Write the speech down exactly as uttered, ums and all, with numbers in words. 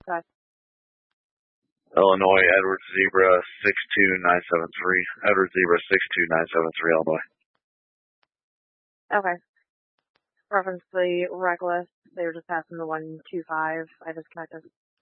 Okay. Illinois, Edward Zebra six two nine seven three. Edward Zebra six two nine seven three, Illinois. Okay. Reference the reckless. They were just passing the one two five. I disconnected.